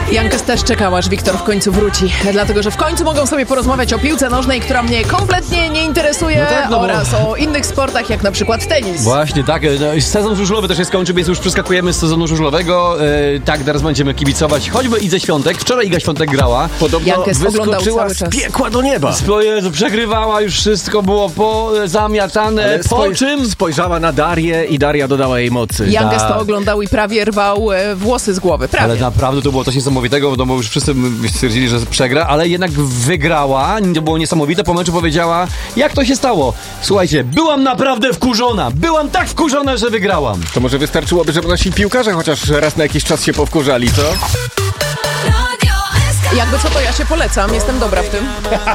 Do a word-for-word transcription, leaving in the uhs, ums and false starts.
Jankes też czekała, aż Wiktor w końcu wróci, dlatego że w końcu mogą sobie porozmawiać o piłce nożnej, która mnie kompletnie nie interesuje, no tak, no oraz bo... o innych sportach, jak na przykład tenis. Właśnie, tak. No, sezon żużlowy też się skończył, więc już przeskakujemy z sezonu żużlowego. E, tak, teraz będziemy kibicować choćby Idze Świątek. Wczoraj Iga Świątek grała. Podobno Jankes wyskoczyła cały czas. z piekła do nieba. O Jezu, przegrywała, już wszystko było pozamiatane. Ale po spoj- czym? Spojrzała na Darię i Daria dodała jej mocy. Jankes Tak. to oglądał i prawie rwał e, włosy z głowy, prawie. Ale naprawdę to było coś niesamowitego, bo już wszyscy stwierdzili, że przegra, ale jednak wygrała. To było niesamowite. Po meczu powiedziała, jak to się stało. Słuchajcie, byłam naprawdę wkurzona. Byłam tak wkurzona, że wygrałam. To może wystarczyłoby, żeby nasi piłkarze chociaż raz na jakiś czas się powkurzali, co? Jakby co, to ja się polecam, jestem dobra w tym.